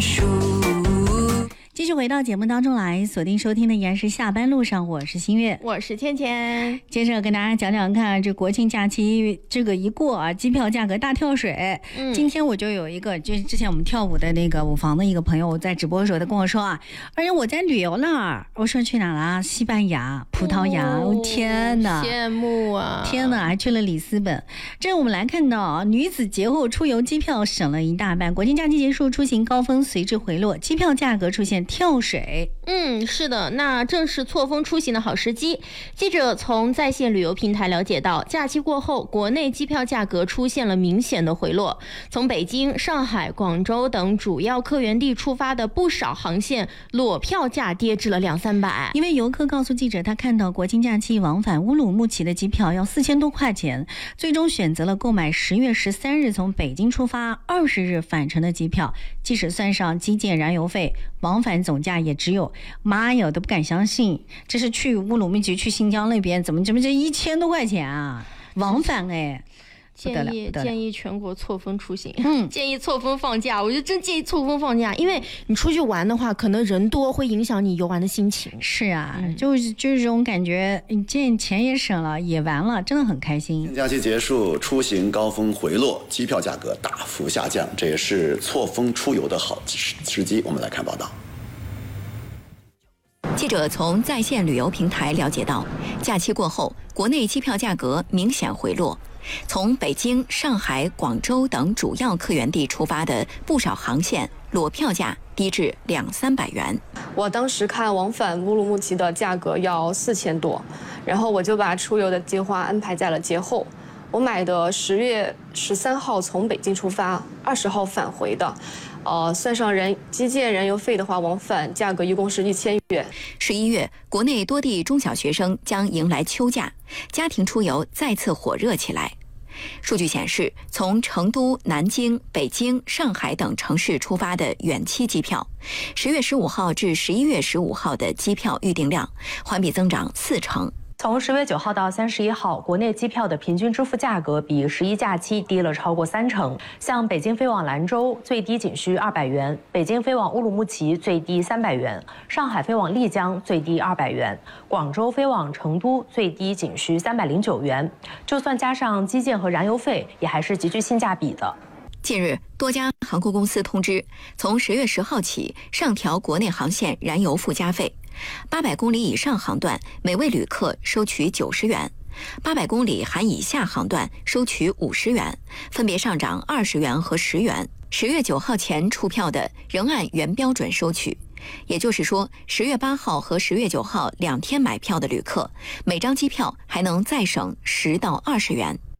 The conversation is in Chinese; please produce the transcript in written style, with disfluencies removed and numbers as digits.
继续回到节目当中来，锁定收听的依然是下班路上，我是新月， 我是倩倩。 接着跟大家讲讲看，这国庆假期这个一过啊，机票价格大跳水。今天我就有一个，就是之前我们跳舞的那个舞房的一个朋友，在直播的时候他跟我说啊，而且我在旅游了。我说去哪啦？西班牙、葡萄牙。天哪， 羡慕啊！ 天哪，还去了里斯本。这我们来看到，女子节后出游机票省了一大半。国庆假期结束，出行高峰随之回落，机票价格出现跳水。 是的，那正是错峰出行的好时机。记者从在线旅游平台了解到，假期过后，国内机票价格出现了明显的回落。从北京、上海、广州等主要客源地出发的不少航线，裸票价跌至了200-300。 因为游客告诉记者，他看到国庆假期往返乌鲁木齐的机票要4000多块钱，最终选择了购买10月13日从北京出发20日返程的机票。即使算上机建燃油费，往返总价也只有，妈呀，我都不敢相信，这是去乌鲁木齐去新疆那边，怎么这1000多块钱啊？往返哎。 建议全国错峰出行，建议错峰放假。我觉得真建议错峰放假，因为你出去玩的话，可能人多会影响你游玩的心情。 是啊，就是这种感觉，你这钱也省了，也玩了，真的很开心。 假期结束，出行高峰回落，机票价格大幅下降，这也是错峰出游的好时机。我们来看报道。 记者从在线旅游平台了解到，假期过后，国内机票价格明显回落。从北京、上海、广州等主要客源地出发的不少航线，裸票价低至200-300元。 我当时看往返乌鲁木齐的价格要4000多，然后我就把出游的计划安排在了节后。我买的10月13号从北京出发，20号返回的。算上机建燃油费的话，往返价格一共是1000元。 11月，国内多地中小学生将迎来秋假，家庭出游再次火热起来。数据显示，从成都、南京、北京、上海等城市出发的远期机票，10月15号至11月15号的机票预订量环比增长40%。 从10月9号到31号，国内机票的平均支付价格比11假期低了超过30%。像北京飞往兰州，最低仅需200元；北京飞往乌鲁木齐最低300元；上海飞往丽江最低200元；广州飞往成都最低仅需309元。就算加上机建和燃油费，也还是极具性价比的。 近日，多家航空公司通知，从10月10号起上调国内航线燃油附加费。800公里以上航段，每位旅客收取90元；800公里含以下航段收取50元，分别上涨20元和10元。10月9号前出票的仍按原标准收取。也就是说，10月8号和10月9号2天买票的旅客，每张机票还能再省10到20元。